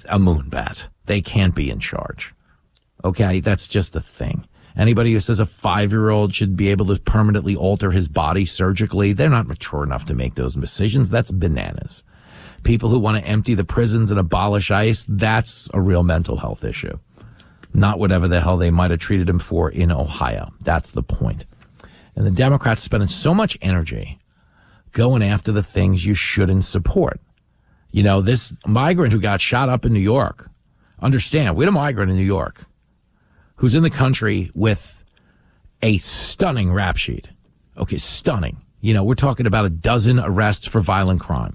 a moonbat. They can't be in charge. Okay, that's just a thing. Anybody who says a 5-year-old should be able to permanently alter his body surgically, they're not mature enough to make those decisions. That's bananas. People who want to empty the prisons and abolish ICE, that's a real mental health issue. Not whatever the hell they might have treated him for in Ohio. That's the point. And the Democrats spending so much energy going after the things you shouldn't support. You know, this migrant who got shot up in New York, understand, we had a migrant in New York who's in the country with a stunning rap sheet. Okay, stunning. You know, we're talking about a dozen arrests for violent crime.